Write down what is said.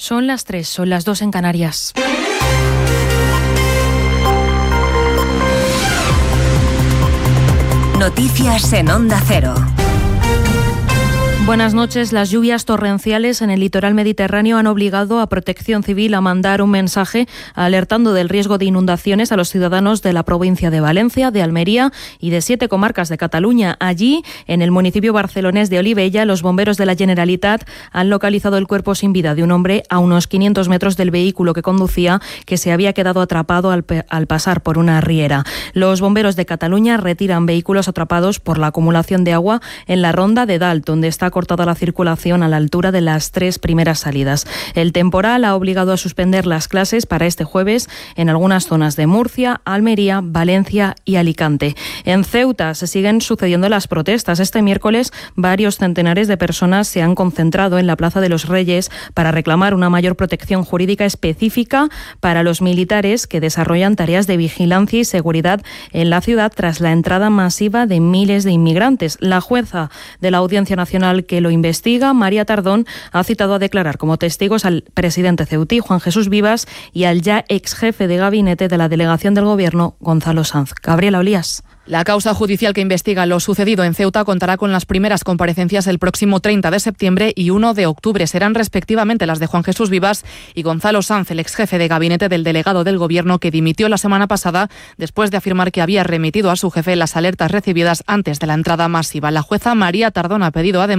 Son las 3, son las 2 en Canarias. Noticias en Onda Cero. Buenas noches. Las lluvias torrenciales en el litoral mediterráneo han obligado a Protección Civil a mandar un mensaje alertando del riesgo de inundaciones a los ciudadanos de la provincia de Valencia, de Almería y de 7 comarcas de Cataluña. Allí, en el municipio barcelonés de Olivella, los bomberos de la Generalitat han localizado el cuerpo sin vida de un hombre a unos 500 metros del vehículo que conducía, que se había quedado atrapado al pasar por una riera. Los bomberos de Cataluña retiran vehículos atrapados por la acumulación de agua en la ronda de Dalt, donde está cortada la circulación a la altura de las 3 primeras salidas. El temporal ha obligado a suspender las clases para este jueves en algunas zonas de Murcia, Almería, Valencia y Alicante. En Ceuta se siguen sucediendo las protestas. Este miércoles varios centenares de personas se han concentrado en la Plaza de los Reyes para reclamar una mayor protección jurídica específica para los militares que desarrollan tareas de vigilancia y seguridad en la ciudad tras la entrada masiva de miles de inmigrantes. La jueza de la Audiencia Nacional que lo investiga, María Tardón, ha citado a declarar como testigos al presidente ceutí, Juan Jesús Vivas, y al ya ex jefe de gabinete de la delegación del Gobierno, Gonzalo Sanz. Gabriela Olías. La causa judicial que investiga lo sucedido en Ceuta contará con las primeras comparecencias el próximo 30 de septiembre y 1 de octubre. Serán respectivamente las de Juan Jesús Vivas y Gonzalo Sanz, el ex jefe de gabinete del delegado del Gobierno que dimitió la semana pasada después de afirmar que había remitido a su jefe las alertas recibidas antes de la entrada masiva. La jueza María Tardón ha pedido además